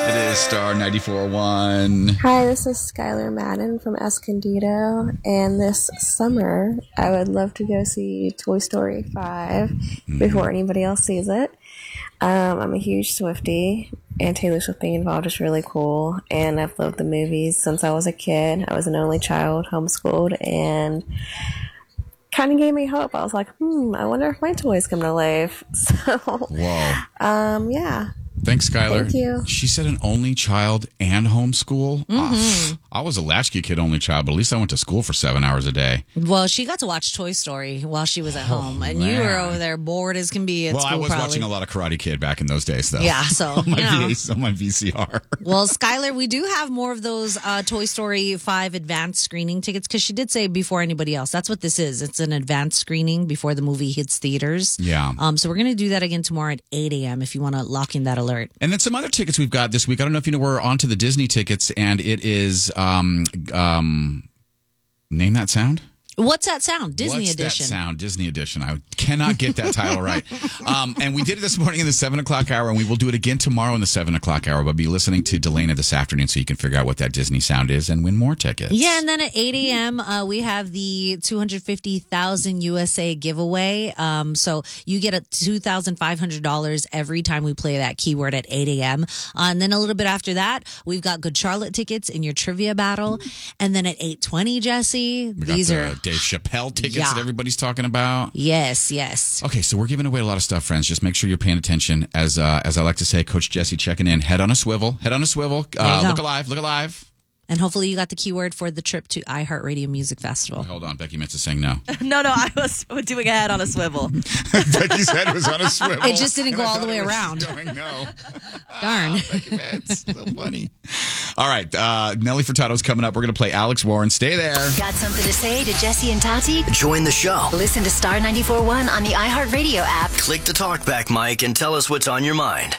It is Star 94.1. Hi, this is Skylar Madden from Escondido, and this summer I would love to go see Toy Story 5 before anybody else sees it. I'm a huge Swiftie, and Taylor Swift being involved is really cool, and I've loved the movies since I was a kid. I was an only child, homeschooled, and kind of gave me hope. I was like, I wonder if my toys come to life. So, Whoa. Yeah. Thanks, Skylar. Thank you. She said an only child and homeschool. I was a latchkey kid only child, but at least I went to school for 7 hours a day. Well, she got to watch Toy Story while she was at home, and you were over there bored as can be at school. I was probably watching a lot of Karate Kid back in those days, though. Yeah, so on my VCR. Well, Skylar, we do have more of those Toy Story 5 advanced screening tickets, because she did say before anybody else. That's what this is. It's an advanced screening before the movie hits theaters. Yeah. So we're going to do that again tomorrow at 8 a.m. if you want to lock in that alert. And then some other tickets we've got this week. I don't know if you know, we're on to the Disney tickets, and it is name that sound? What's that sound? Disney What's Edition. That sound? Disney Edition. I cannot get that title right. And we did it this morning in the 7 o'clock hour, and we will do it again tomorrow in the 7 o'clock hour. But be listening to Delana this afternoon so you can figure out what that Disney sound is and win more tickets. Yeah, and then at 8 a.m., we have the 250,000 USA giveaway. So you get a $2,500 every time we play that keyword at 8 a.m. And then a little bit after that, we've got Good Charlotte tickets in your trivia battle. And then at 8:20, Jesse, these are Dave Chappelle tickets that everybody's talking about. Yes, yes. Okay, so we're giving away a lot of stuff, friends. Just make sure you're paying attention. As I like to say, Coach Jesse checking in. Head on a swivel. Head on a swivel. Look alive. Look alive. And hopefully you got the keyword for the trip to iHeartRadio Music Festival. Hold on. Becky meant to sing no. No, I was doing a head on a swivel. Becky's head was on a swivel. It just didn't go all the way around. No. Darn. Becky Metz. So funny. All right. Nelly Furtado's coming up. We're going to play Alex Warren. Stay there. Got something to say to Jesse and Tati? Join the show. Listen to Star 94.1 on the iHeartRadio app. Click the talkback mic and tell us what's on your mind.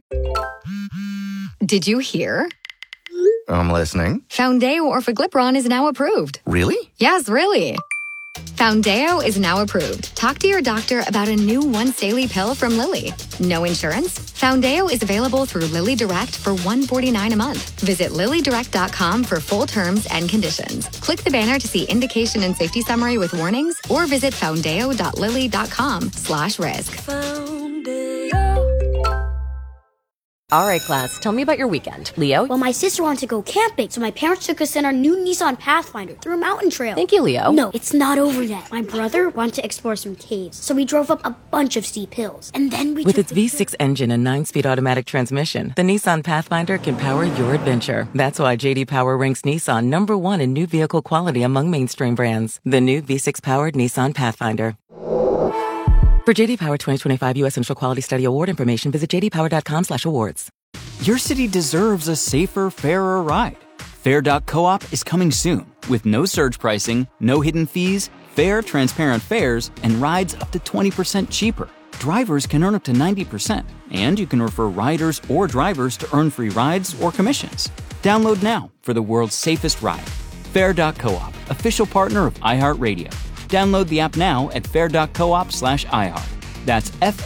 Did you hear? I'm listening. Foundeo Orforglipron is now approved. Really? Yes, really. Foundeo is now approved. Talk to your doctor about a new once daily pill from Lilly. No insurance? Foundeo is available through Lilly Direct for $149 a month. Visit LillyDirect.com for full terms and conditions. Click the banner to see indication and safety summary with warnings, or visit foundeo.lilly.com/risk. All right, class, tell me about your weekend. Leo? Well, my sister wanted to go camping, so my parents took us in our new Nissan Pathfinder through a mountain trail. Thank you, Leo. No, it's not over yet. My brother wanted to explore some caves, so we drove up a bunch of steep hills. And then we With its V6 engine and 9-speed automatic transmission, the Nissan Pathfinder can power your adventure. That's why J.D. Power ranks Nissan #1 in new vehicle quality among mainstream brands. The new V6-powered Nissan Pathfinder. For J.D. Power 2025 U.S. Central Quality Study Award information, visit jdpower.com/awards. Your city deserves a safer, fairer ride. Fair.coop is coming soon with no surge pricing, no hidden fees, fair, transparent fares, and rides up to 20% cheaper. Drivers can earn up to 90%, and you can refer riders or drivers to earn free rides or commissions. Download now for the world's safest ride. Fair.coop, official partner of iHeartRadio. Download the app now at fair.coop/iHeart. That's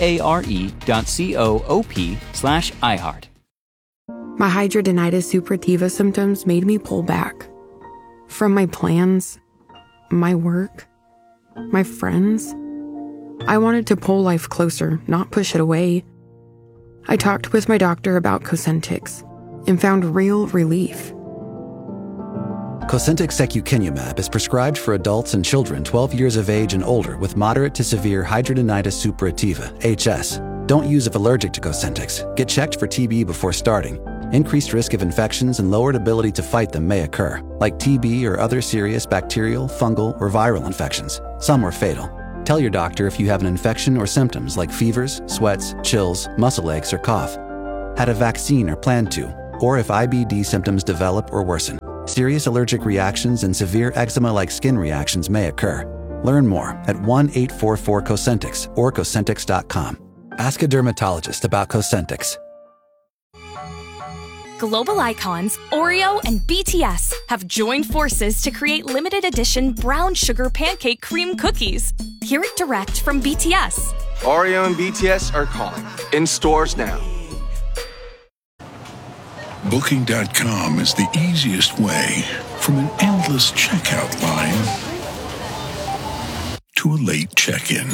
FARE.coop/iHeart. My hidradenitis suppurativa symptoms made me pull back. From my plans, my work, my friends. I wanted to pull life closer, not push it away. I talked with my doctor about Cosentyx and found real relief. Cosentyx secukinumab is prescribed for adults and children 12 years of age and older with moderate to severe hidradenitis suppurativa, HS. Don't use if allergic to Cosentyx. Get checked for TB before starting. Increased risk of infections and lowered ability to fight them may occur, like TB or other serious bacterial, fungal, or viral infections. Some are fatal. Tell your doctor if you have an infection or symptoms like fevers, sweats, chills, muscle aches, or cough. Had a vaccine or plan to, or if IBD symptoms develop or worsen. Serious allergic reactions and severe eczema-like skin reactions may occur. Learn more at 1-844-COSENTYX or Cosentyx.com. Ask a dermatologist about Cosentyx. Global icons Oreo and BTS have joined forces to create limited edition brown sugar pancake cream cookies. Hear it direct from BTS. Oreo and BTS are calling. In stores now. Booking.com is the easiest way from an endless checkout line to a late check-in.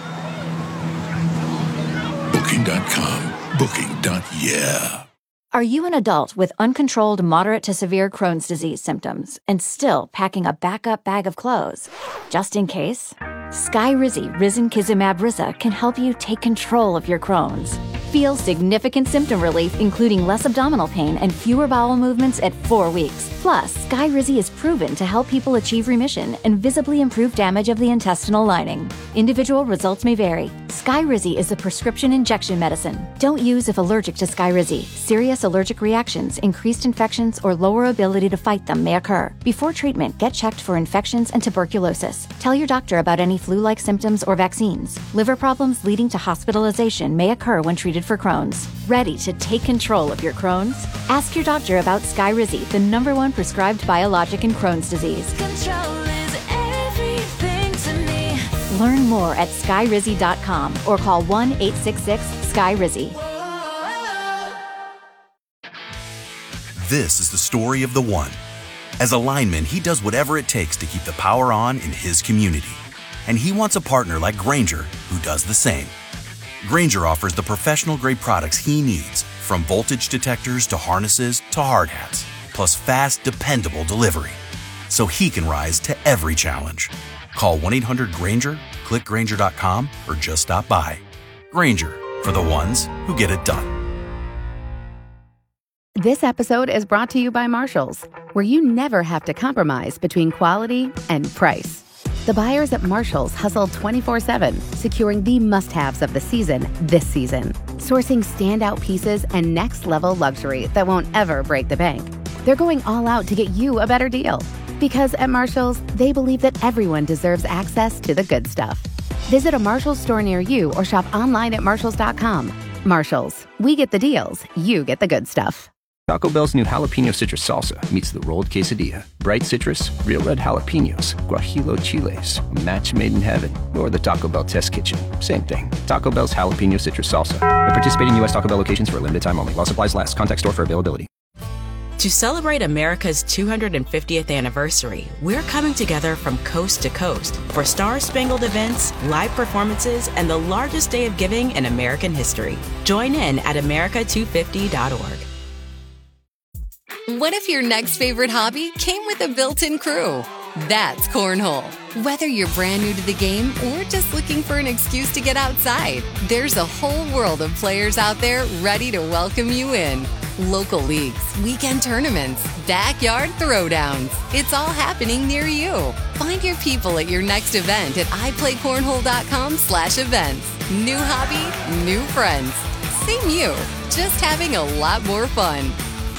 Booking.com. Booking.yeah. Are you an adult with uncontrolled moderate to severe Crohn's disease symptoms and still packing a backup bag of clothes? Just in case? Skyrizi Risankizumab Riza can help you take control of your Crohn's. Feel significant symptom relief, including less abdominal pain and fewer bowel movements at 4 weeks. Plus, Skyrizi is proven to help people achieve remission and visibly improve damage of the intestinal lining. Individual results may vary. Skyrizi is a prescription injection medicine. Don't use if allergic to Skyrizi. Serious allergic reactions, increased infections, or lower ability to fight them may occur. Before treatment, get checked for infections and tuberculosis. Tell your doctor about any flu-like symptoms or vaccines. Liver problems leading to hospitalization may occur when treated for Crohn's. Ready to take control of your Crohn's? Ask your doctor about Skyrizi, the #1 prescribed biologic in Crohn's disease. Control is everything to me. Learn more at skyrizi.com or call 1-866-SKYRIZI. This is the story of the one. As a lineman, he does whatever it takes to keep the power on in his community. And he wants a partner like Grainger who does the same. Grainger offers the professional-grade products he needs, from voltage detectors to harnesses to hard hats, plus fast, dependable delivery, so he can rise to every challenge. Call 1-800-GRAINGER, click Grainger.com, or just stop by. Grainger, for the ones who get it done. This episode is brought to you by Marshalls, where you never have to compromise between quality and price. The buyers at Marshalls hustle 24/7, securing the must-haves of the season this season. Sourcing standout pieces and next-level luxury that won't ever break the bank. They're going all out to get you a better deal. Because at Marshalls, they believe that everyone deserves access to the good stuff. Visit a Marshalls store near you or shop online at Marshalls.com. Marshalls, we get the deals, you get the good stuff. Taco Bell's new jalapeno citrus salsa meets the rolled quesadilla. Bright citrus, real red jalapenos, guajillo chiles, a match made in heaven, or the Taco Bell test kitchen. Same thing. Taco Bell's jalapeno citrus salsa. At participating U.S. Taco Bell locations for a limited time only. While supplies last. Contact store for availability. To celebrate America's 250th anniversary, we're coming together from coast to coast for star-spangled events, live performances, and the largest day of giving in American history. Join in at america250.org. What if your next favorite hobby came with a built-in crew? That's Cornhole. Whether you're brand new to the game or just looking for an excuse to get outside, there's a whole world of players out there ready to welcome you in. Local leagues, weekend tournaments, backyard throwdowns. It's all happening near you. Find your people at your next event at iPlayCornhole.com/events. New hobby, new friends. Same you, just having a lot more fun.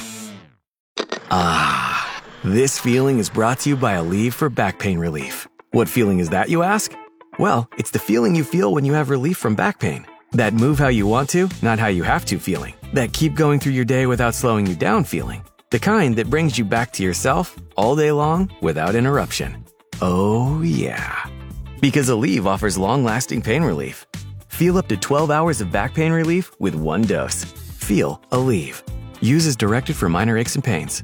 Ah, this feeling is brought to you by Aleve for back pain relief. What feeling is that, you ask? Well, it's the feeling you feel when you have relief from back pain. That move how you want to, not how you have to feeling. That keep going through your day without slowing you down feeling. The kind that brings you back to yourself all day long without interruption. Oh, yeah. Because Aleve offers long-lasting pain relief. Feel up to 12 hours of back pain relief with one dose. Feel Aleve. Use as directed for minor aches and pains.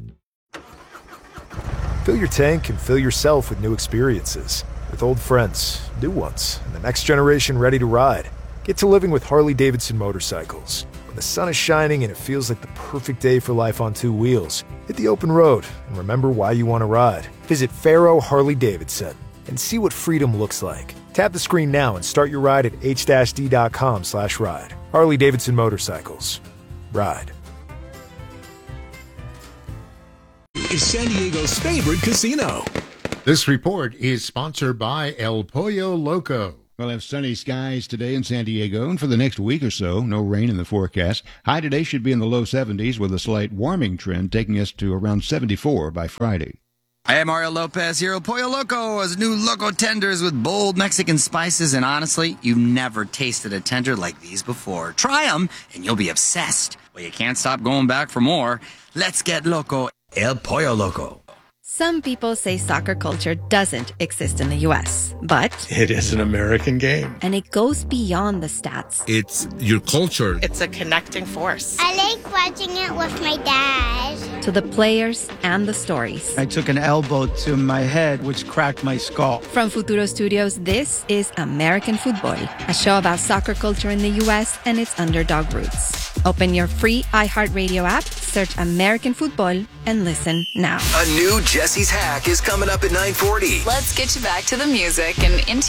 Fill your tank and fill yourself with new experiences. With old friends, new ones, and the next generation ready to ride. Get to living with Harley-Davidson motorcycles. When the sun is shining and it feels like the perfect day for life on two wheels, hit the open road and remember why you want to ride. Visit Faro Harley-Davidson and see what freedom looks like. Tap the screen now and start your ride at h-d.com/ride. Harley-Davidson Motorcycles. Ride. Is San Diego's favorite casino. This report is sponsored by El Pollo Loco. We'll have sunny skies today in San Diego, and for the next week or so, no rain in the forecast. High today should be in the low 70s with a slight warming trend, taking us to around 74 by Friday. I am Mario Lopez here. El Pollo Loco has new Loco tenders with bold Mexican spices, and honestly, you've never tasted a tender like these before. Try them, and you'll be obsessed. Well, you can't stop going back for more. Let's get loco. El Pollo Loco. Some people say soccer culture doesn't exist in the U.S., but it is an American game. And it goes beyond the stats. It's your culture. It's a connecting force. I like watching it with my dad. To the players and the stories. I took an elbow to my head, which cracked my skull. From Futuro Studios, this is American Football, a show about soccer culture in the U.S. and its underdog roots. Open your free iHeartRadio app, search American Football, and listen now. A new Jesse's Hack is coming up at 9:40. Let's get you back to the music and into